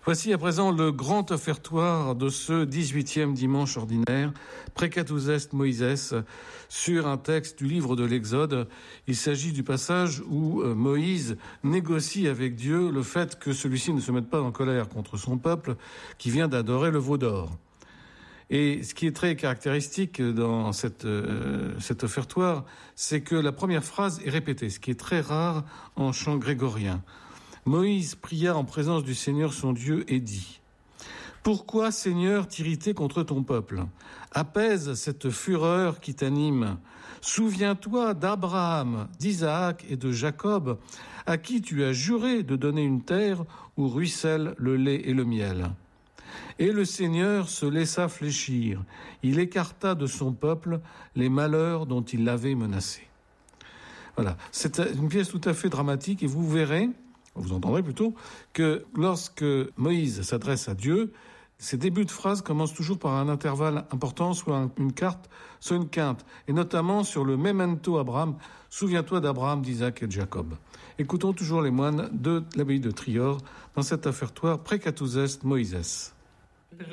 Voici à présent le grand offertoire de ce 18e dimanche ordinaire, Precatus est Moïses, sur un texte du livre de l'Exode. Il s'agit du passage où Moïse négocie avec Dieu le fait que celui-ci ne se mette pas en colère contre son peuple qui vient d'adorer le veau d'or. Et ce qui est très caractéristique dans cet offertoire, c'est que la première phrase est répétée, ce qui est très rare en chant grégorien. Moïse pria en présence du Seigneur son Dieu et dit « Pourquoi, Seigneur, t'irriter contre ton peuple ? Apaise cette fureur qui t'anime. Souviens-toi d'Abraham, d'Isaac et de Jacob, à qui tu as juré de donner une terre où ruisselle le lait et le miel. » Et le Seigneur se laissa fléchir. Il écarta de son peuple les malheurs dont il l'avait menacé. Voilà, c'est une pièce tout à fait dramatique et vous verrez, vous entendrez plutôt, que lorsque Moïse s'adresse à Dieu, ses débuts de phrases commencent toujours par un intervalle important, soit une quarte, soit une quinte, et notamment sur le memento Abraham, souviens-toi d'Abraham, d'Isaac et de Jacob. Écoutons toujours les moines de l'abbaye de Trior dans cet offertoire Precatus est Moïses.